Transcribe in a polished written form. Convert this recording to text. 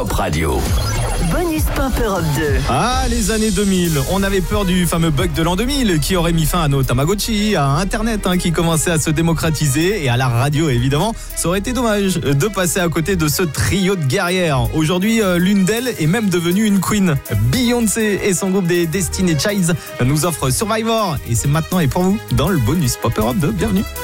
Pop Radio. Bonus Pop Europe 2. Ah, les années 2000. On avait peur du fameux bug de l'an 2000 qui aurait mis fin à nos Tamagotchi, à Internet qui commençait à se démocratiser et à la radio évidemment. Ça aurait été dommage de passer à côté de ce trio de guerrières. Aujourd'hui, l'une d'elles est même devenue une queen. Beyoncé et son groupe des Destiny's Child nous offrent Survivor et c'est maintenant et pour vous dans le Bonus Pop Europe 2. Bienvenue.